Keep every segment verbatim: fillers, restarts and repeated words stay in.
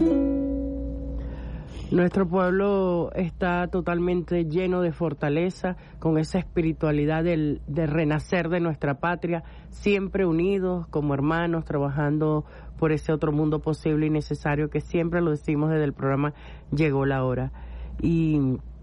Nuestro pueblo está totalmente lleno de fortaleza, con esa espiritualidad del, de renacer de nuestra patria, siempre unidos como hermanos, trabajando por ese otro mundo posible y necesario que siempre lo decimos desde el programa Llegó la Hora. Y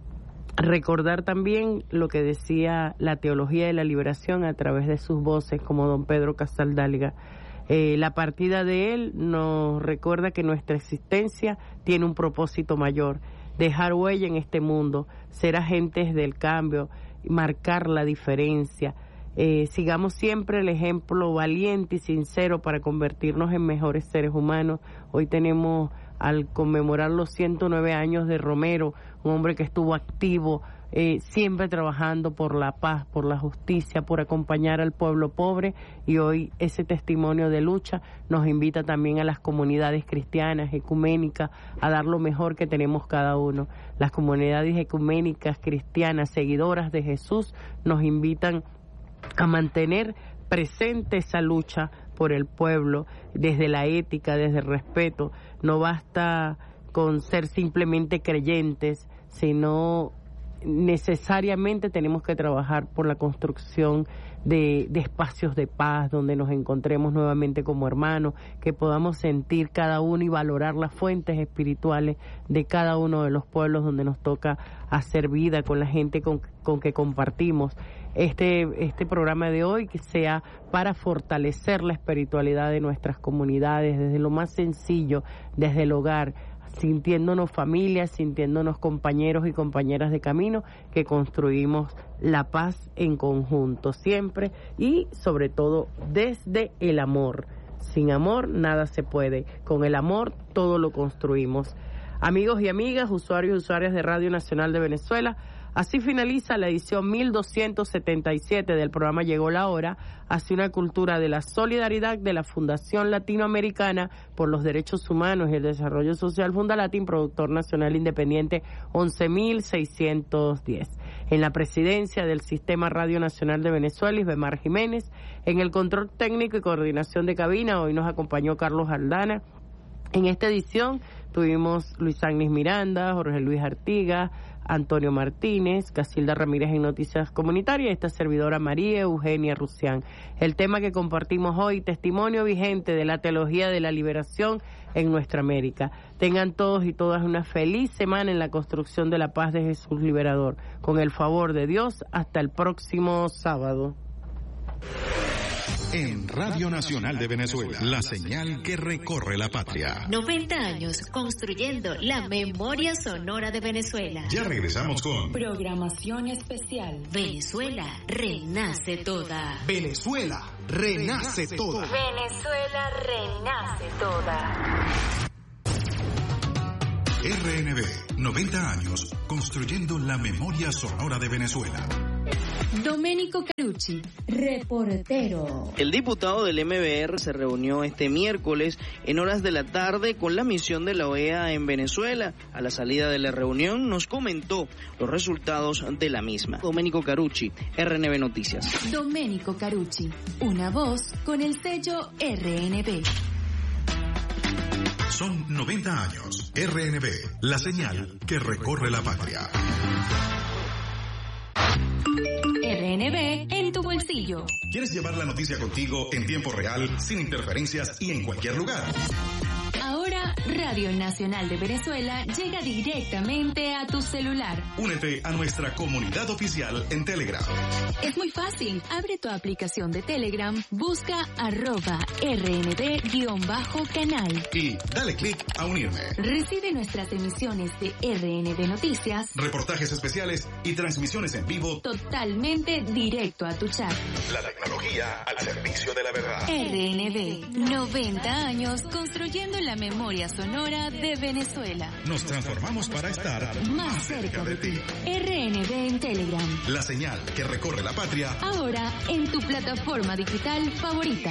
recordar también lo que decía la teología de la liberación a través de sus voces, como don Pedro Casaldáliga. Eh, la partida de él nos recuerda que nuestra existencia tiene un propósito mayor, dejar huella en este mundo, ser agentes del cambio, marcar la diferencia. Eh, sigamos siempre el ejemplo valiente y sincero para convertirnos en mejores seres humanos. Hoy tenemos, al conmemorar los ciento nueve años de Romero, un hombre que estuvo activo, Eh, siempre trabajando por la paz, por la justicia, por acompañar al pueblo pobre, y hoy ese testimonio de lucha nos invita también a las comunidades cristianas, ecuménicas, a dar lo mejor que tenemos cada uno. Las comunidades ecuménicas, cristianas, seguidoras de Jesús, nos invitan a mantener presente esa lucha por el pueblo, desde la ética, desde el respeto. No basta con ser simplemente creyentes, sino necesariamente tenemos que trabajar por la construcción de, de espacios de paz donde nos encontremos nuevamente como hermanos, que podamos sentir cada uno y valorar las fuentes espirituales de cada uno de los pueblos donde nos toca hacer vida con la gente con, con que compartimos. Este, este programa de hoy que sea para fortalecer la espiritualidad de nuestras comunidades desde lo más sencillo, desde el hogar, sintiéndonos familias, sintiéndonos compañeros y compañeras de camino, que construimos la paz en conjunto siempre y sobre todo desde el amor. Sin amor nada se puede, con el amor todo lo construimos. Amigos y amigas, usuarios y usuarias de Radio Nacional de Venezuela, así finaliza la edición mil doscientos setenta y siete del programa Llegó la Hora, hacia una cultura de la solidaridad de la Fundación Latinoamericana por los Derechos Humanos y el Desarrollo Social Fundalatin, productor nacional independiente once mil seiscientos diez. En la presidencia del Sistema Radio Nacional de Venezuela, Isbemar Jiménez. En el control técnico y coordinación de cabina, hoy nos acompañó Carlos Aldana. En esta edición tuvimos Luis Agnes Miranda, Jorge Luis Artiga, Antonio Martínez, Casilda Ramírez en Noticias Comunitarias, esta servidora María Eugenia Rusián. El tema que compartimos hoy, testimonio vigente de la teología de la liberación en nuestra América. Tengan todos y todas una feliz semana en la construcción de la paz de Jesús Liberador. Con el favor de Dios, hasta el próximo sábado. En Radio Nacional de Venezuela, la señal que recorre la patria. noventa años construyendo la memoria sonora de Venezuela. Ya regresamos con programación especial. Venezuela renace toda. Venezuela renace toda. Venezuela renace toda. R N B, noventa años construyendo la memoria sonora de Venezuela. Domenico Carucci, reportero. El diputado del M B R se reunió este miércoles en horas de la tarde con la misión de la O E A en Venezuela. A la salida de la reunión nos comentó los resultados de la misma. Domenico Carucci, R N B Noticias. Domenico Carucci, una voz con el sello R N B. Son noventa años. R N B, la señal que recorre la patria. R N B en tu bolsillo. ¿Quieres llevar la noticia contigo en tiempo real, sin interferencias y en cualquier lugar? Ahora Radio Nacional de Venezuela llega directamente a tu celular. Únete a nuestra comunidad oficial en Telegram. Es muy fácil. Abre tu aplicación de Telegram, busca arroba rnd-canal y dale clic a unirme. Recibe nuestras emisiones de R N B Noticias, reportajes especiales y transmisiones en vivo totalmente directo a tu chat. La tecnología al servicio de la verdad. R N B, noventa años construyendo la memoria sonora de Venezuela. Nos transformamos para estar más cerca de ti. R N B en Telegram. La señal que recorre la patria. Ahora en tu plataforma digital favorita.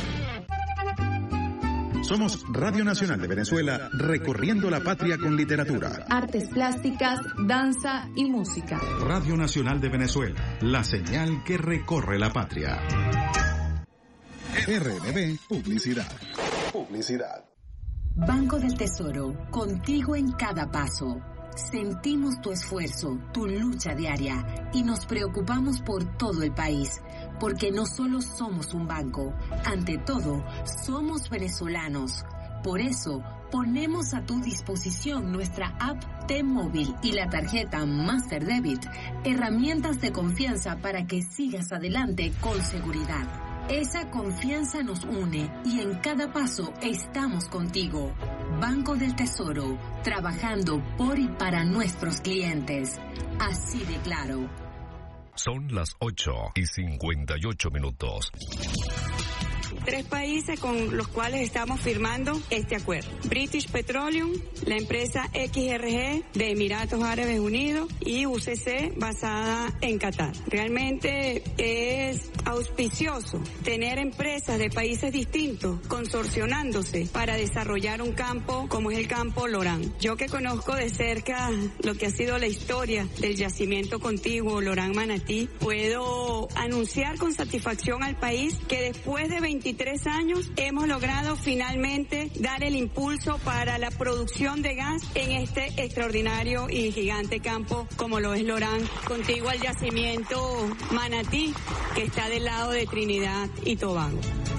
Somos Radio Nacional de Venezuela, recorriendo la patria con literatura, artes plásticas, danza y música. Radio Nacional de Venezuela, la señal que recorre la patria. R N B Publicidad. Publicidad. Banco del Tesoro, contigo en cada paso. Sentimos tu esfuerzo, tu lucha diaria y nos preocupamos por todo el país, porque no solo somos un banco, ante todo, somos venezolanos. Por eso, ponemos a tu disposición nuestra app T-Móvil y la tarjeta Master Debit, herramientas de confianza para que sigas adelante con seguridad. Esa confianza nos une y en cada paso estamos contigo. Banco del Tesoro, trabajando por y para nuestros clientes. Así de claro. Son las ocho y cincuenta y ocho minutos. Tres países con los cuales estamos firmando este acuerdo. British Petroleum, la empresa X R G de Emiratos Árabes Unidos y U C C basada en Qatar. Realmente es auspicioso tener empresas de países distintos consorcionándose para desarrollar un campo como es el campo Lorán. Yo que conozco de cerca lo que ha sido la historia del yacimiento contiguo Lorán Manatí, puedo anunciar con satisfacción al país que después de veintitrés años hemos logrado finalmente dar el impulso para la producción de gas en este extraordinario y gigante campo como lo es Lorán, contiguo al yacimiento Manatí, que está del lado de Trinidad y Tobago.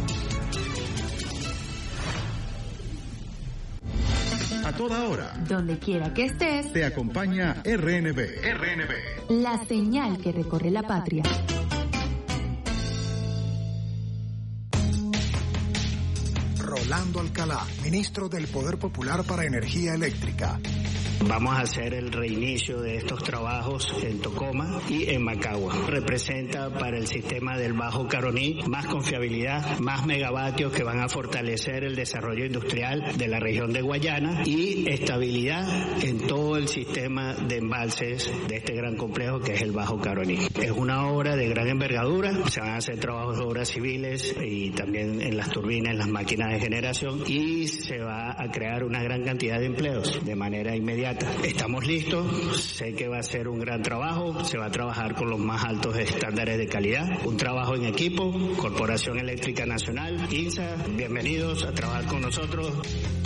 A toda hora, Donde quiera que estés, te acompaña R N B. R N B. la señal que recorre la patria. Rolando Alcalá, ministro del Poder Popular para Energía Eléctrica. Vamos a hacer el reinicio de estos trabajos en Tocoma y en Macagua. Representa para el sistema del Bajo Caroní más confiabilidad, más megavatios que van a fortalecer el desarrollo industrial de la región de Guayana y estabilidad en todo el sistema de embalses de este gran complejo que es el Bajo Caroní. Es una obra de gran envergadura, se van a hacer trabajos de obras civiles y también en las turbinas, en las máquinas de generación y se va a crear una gran cantidad de empleos de manera inmediata. Estamos listos, sé que va a ser un gran trabajo, se va a trabajar con los más altos estándares de calidad, un trabajo en equipo, Corporación Eléctrica Nacional, I N S A, bienvenidos a trabajar con nosotros.